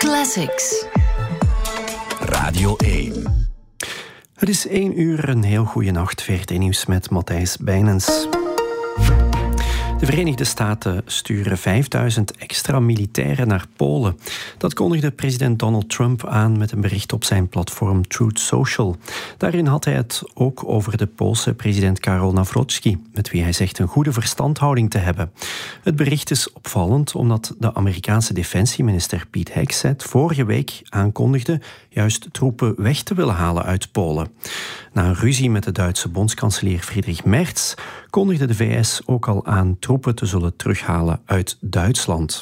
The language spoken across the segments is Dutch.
Classics. Radio 1. Het is 1 uur, een heel goede nacht. VRT-nieuws met Matthijs Bijnens. De Verenigde Staten sturen 5000 extra militairen naar Polen. Dat kondigde president Donald Trump aan met een bericht op zijn platform Truth Social. Daarin had hij het ook over de Poolse president Karol Nawrocki, met wie hij zegt een goede verstandhouding te hebben. Het bericht is opvallend omdat de Amerikaanse defensieminister Pete Hegseth vorige week aankondigde juist troepen weg te willen halen uit Polen. Na een ruzie met de Duitse bondskanselier Friedrich Merz kondigde de VS ook al aan troepen te zullen terughalen uit Duitsland.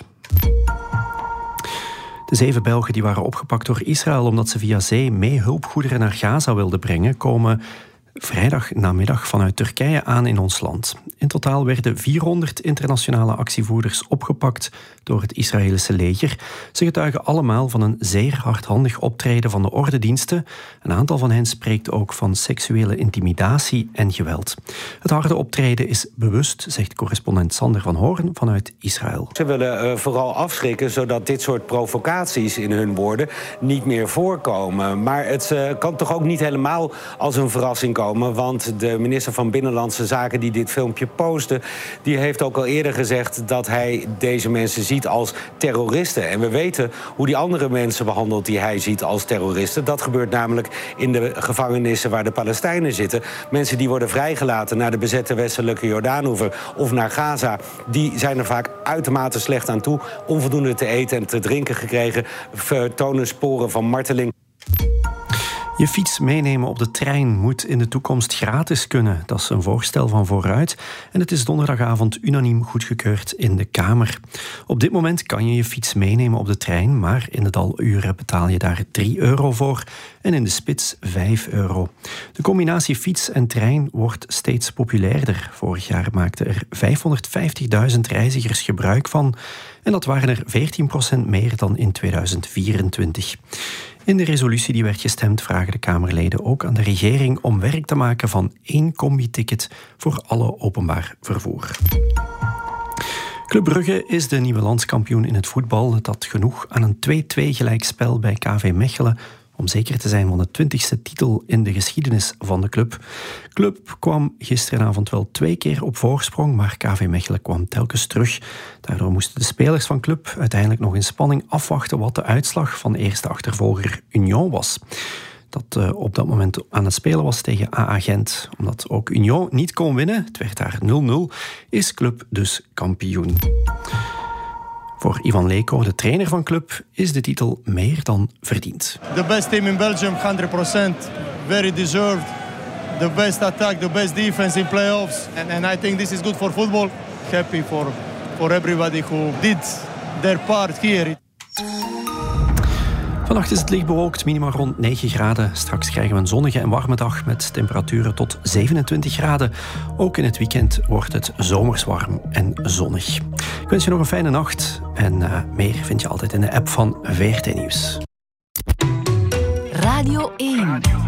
De 7 Belgen die waren opgepakt door Israël omdat ze via zee mee hulpgoederen naar Gaza wilden brengen, komen vrijdag namiddag vanuit Turkije aan in ons land. In totaal werden 400 internationale actievoerders opgepakt door het Israëlische leger. Ze getuigen allemaal van een zeer hardhandig optreden van de ordediensten. Een aantal van hen spreekt ook van seksuele intimidatie en geweld. Het harde optreden is bewust, zegt correspondent Sander van Hoorn vanuit Israël. Ze willen vooral afschrikken zodat dit soort provocaties in hun woorden niet meer voorkomen. Maar het kan toch ook niet helemaal als een verrassing komen. Want de minister van Binnenlandse Zaken die dit filmpje postte, die heeft ook al eerder gezegd dat hij deze mensen ziet als terroristen. En we weten hoe die andere mensen behandelt die hij ziet als terroristen. Dat gebeurt namelijk in de gevangenissen waar de Palestijnen zitten. Mensen die worden vrijgelaten naar de bezette westelijke Jordaanoever of naar Gaza, die zijn er vaak uitermate slecht aan toe. Onvoldoende te eten en te drinken gekregen, vertonen sporen van marteling. Je fiets meenemen op de trein moet in de toekomst gratis kunnen. Dat is een voorstel van Vooruit en het is donderdagavond unaniem goedgekeurd in de Kamer. Op dit moment kan je je fiets meenemen op de trein, maar in de daluren betaal je daar €3 voor en in de spits €5. De combinatie fiets en trein wordt steeds populairder. Vorig jaar maakten er 550.000 reizigers gebruik van en dat waren er 14% meer dan in 2024. In de resolutie die werd gestemd vragen de Kamerleden ook aan de regering om werk te maken van 1 combi-ticket voor alle openbaar vervoer. Club Brugge is de nieuwe landskampioen in het voetbal. Het had genoeg aan een 2-2 gelijkspel bij KV Mechelen om zeker te zijn van de 20e titel in de geschiedenis van de club. Club kwam gisteravond wel 2 keer op voorsprong, maar KV Mechelen kwam telkens terug. Daardoor moesten de spelers van Club uiteindelijk nog in spanning afwachten wat de uitslag van eerste achtervolger Union was. Dat op dat moment aan het spelen was tegen AA Gent. Omdat ook Union niet kon winnen, het werd daar 0-0, is Club dus kampioen. Voor Ivan Leko, de trainer van Club, is de titel meer dan verdiend. The best team in Belgium, 100%. Very deserved. The best attack, the best defense in playoffs. And I think this is good for football. Happy for everybody who did their part here. Vannacht is het licht bewolkt, minima rond 9 graden. Straks krijgen we een zonnige en warme dag met temperaturen tot 27 graden. Ook in het weekend wordt het zomers warm en zonnig. Ik wens je nog een fijne nacht en meer vind je altijd in de app van VRT Nieuws. Radio 1.